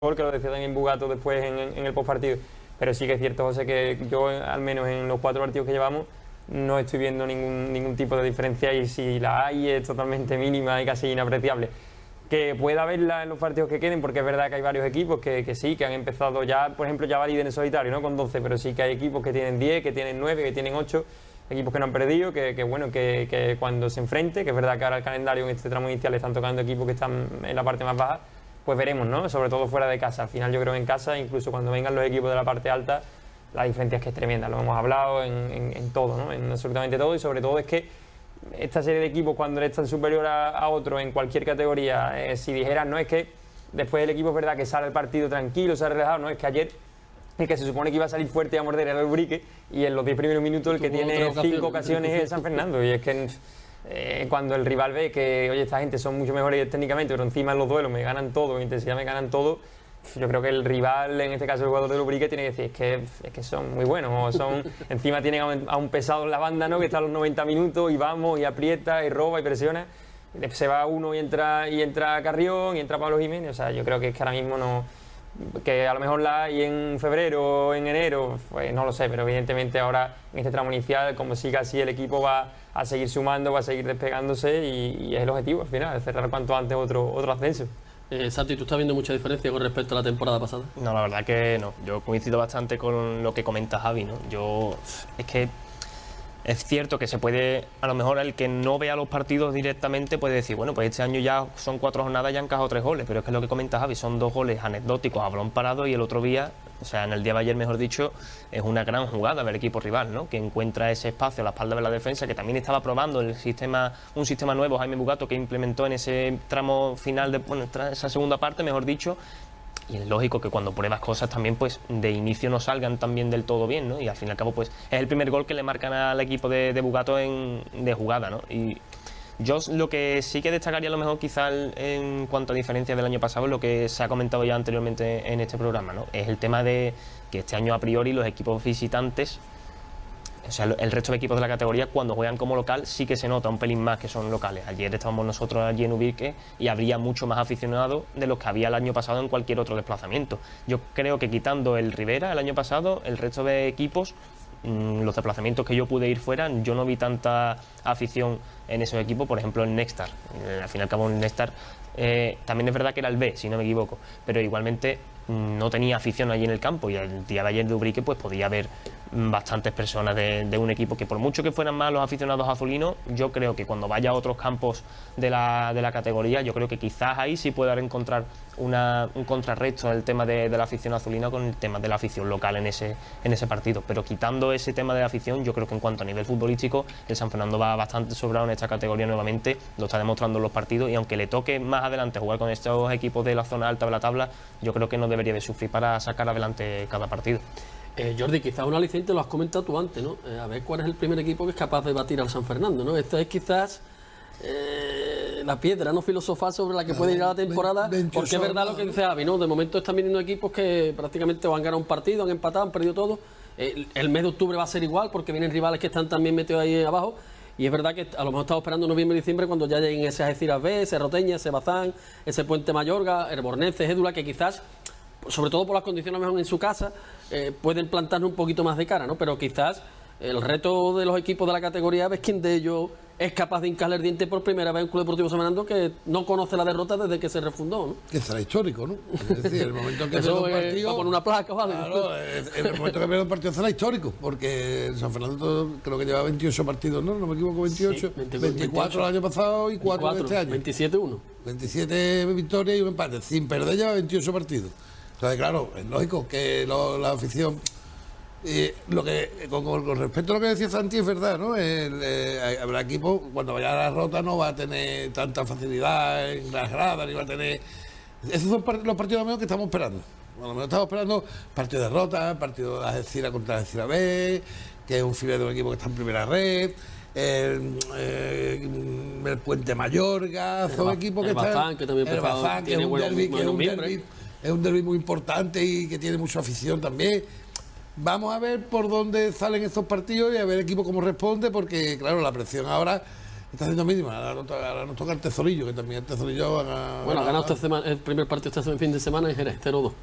gol, que lo decía también Bugato después en el postpartido. Pero sí que es cierto, José, que yo, al menos en los 4 partidos que llevamos, no estoy viendo ningún tipo de diferencia, y si la hay es totalmente mínima y casi inapreciable. Que pueda haberla en los partidos que queden, porque es verdad que hay varios equipos que sí, que han empezado ya, por ejemplo, ya va líder en solitario, ¿no? Con 12, pero sí que hay equipos que tienen 10, que tienen 9, que tienen 8, equipos que no han perdido, que cuando se enfrente, que es verdad que ahora el calendario en este tramo inicial están tocando equipos que están en la parte más baja, pues veremos, ¿no? Sobre todo fuera de casa. Al final yo creo que en casa, incluso cuando vengan los equipos de la parte alta, la diferencia es que es tremenda, lo hemos hablado en todo, ¿no? En absolutamente todo, y sobre todo es que esta serie de equipos, cuando es tan superior a otro en cualquier categoría, si dijeran, no, es que después el equipo es verdad que sale el partido tranquilo, se ha relajado, no, es que ayer el que se supone que iba a salir fuerte y a morder era el Ubrique, y en los 10 primeros minutos el que tiene 5 ocasiones es San Fernando, y es que cuando el rival ve que, oye, esta gente son mucho mejores técnicamente, pero encima en los duelos me ganan todo, en intensidad me ganan todo, yo creo que el rival, en este caso el jugador del Ubrique, tiene que decir, es que son muy buenos, o son, encima tienen a un pesado en la banda, ¿no? Que está a los 90 minutos y vamos, y aprieta, y roba, y presiona, se va uno y entra Carrión, y entra Pablo Jiménez, o sea, yo creo que es que ahora mismo no, que a lo mejor la hay en febrero o en enero, pues no lo sé, pero evidentemente ahora en este tramo inicial, como siga así, el equipo va a seguir sumando, va a seguir despegándose, y es el objetivo al final, cerrar cuanto antes otro ascenso. Santi, ¿tú estás viendo mucha diferencia con respecto a la temporada pasada? No, la verdad que no. Yo coincido bastante con lo que comenta Javi, ¿no? Es que es cierto que se puede, a lo mejor el que no vea los partidos directamente puede decir, bueno, pues este año ya son 4 jornadas, ya han encajado 3 goles, pero es que lo que comenta Javi son 2 goles anecdóticos a balón parado, y el otro día, o sea, en el día de ayer, mejor dicho, es una gran jugada del equipo rival, ¿no? Que encuentra ese espacio a la espalda de la defensa, que también estaba probando un sistema nuevo, Jaime Bugato, que implementó en ese tramo final, esa segunda parte, mejor dicho. Y es lógico que cuando pruebas cosas también, pues de inicio no salgan también del todo bien, ¿no? Y al fin y al cabo, pues es el primer gol que le marcan al equipo de Bugato de jugada, ¿no? Y yo lo que sí que destacaría a lo mejor quizá en cuanto a diferencia del año pasado, lo que se ha comentado ya anteriormente en este programa, ¿no? Es el tema de que este año a priori los equipos visitantes, o sea, el resto de equipos de la categoría, cuando juegan como local, sí que se nota un pelín más que son locales. Ayer estábamos nosotros allí en Ubrique y habría mucho más aficionados de los que había el año pasado en cualquier otro desplazamiento. Yo creo que quitando el Rivera el año pasado, el resto de equipos, los desplazamientos que yo pude ir fuera, yo no vi tanta afición en esos equipos. Por ejemplo, el Nextar, al fin y al cabo el Nextar también es verdad que era el B, si no me equivoco, pero igualmente no tenía afición allí en el campo, y el día de ayer de Ubrique pues podía haber bastantes personas de un equipo que, por mucho que fueran más los aficionados azulinos, yo creo que cuando vaya a otros campos de la categoría, yo creo que quizás ahí sí pueda encontrar un contrarresto en el tema de la afición azulina con el tema de la afición local en ese partido. Pero quitando ese tema de la afición, yo creo que en cuanto a nivel futbolístico, el San Fernando va bastante sobrado en esta categoría nuevamente, lo está demostrando en los partidos, y aunque le toque más adelante jugar con estos equipos de la zona alta de la tabla, yo creo que no debería de sufrir para sacar adelante cada partido. Jordi, quizás un aliciente, lo has comentado tú antes, ¿no? A ver cuál es el primer equipo que es capaz de batir al San Fernando, ¿no? Esta es quizás la piedra no filosofal sobre la que puede ir a la temporada, porque es verdad lo que dice Avi, ¿no? De momento están viniendo equipos que prácticamente han ganado un partido, han empatado, han perdido todo. El mes de octubre va a ser igual, porque vienen rivales que están también metidos ahí abajo, y es verdad que a lo mejor estamos esperando noviembre y diciembre cuando ya lleguen ese Algeciras B, ese Roteña, ese Bazán, ese Puente Mayorga, el Bornense, Gédula, que quizás, sobre todo por las condiciones mejor en su casa, pueden plantarnos un poquito más de cara, ¿no? Pero quizás el reto de los equipos de la categoría es quién de ellos es capaz de hincarle el diente por primera vez en Club Deportivo San Fernando, que no conoce la derrota desde que se refundó, ¿no? Que será histórico, ¿no? Es decir, el momento que eso un partido, va a poner una placa, ¿vale? Claro, el momento que pierde un partido será histórico, porque el San Fernando creo que lleva 28 partidos, ¿no? No me equivoco, 28. Sí, 24 el año pasado y 4 de este año. 27-1. 27 victorias y un empate. Sin perder lleva 28 partidos. Entonces, claro, es lógico que la afición... lo que con respecto a lo que decía Santi, es verdad, ¿no? Habrá equipos, cuando vaya a la rota, no va a tener tanta facilidad en las gradas, ni va a tener... Esos son los partidos que estamos esperando. A lo mejor estamos esperando partido de derrota, partido de Algeciras contra Algeciras B, que es un filete de un equipo que está en primera red, el Puente Mayorga, son equipos que están... El Bazán, que es un derbi, es un derbi muy importante y que tiene mucha afición también. Vamos a ver por dónde salen estos partidos y a ver el equipo cómo responde, porque claro, la presión ahora está haciendo mínima. Ahora nos toca el Tesorillo, que también el Tesorillo Bueno, ha ganado el primer partido este fin de semana en Jerez, 0-2.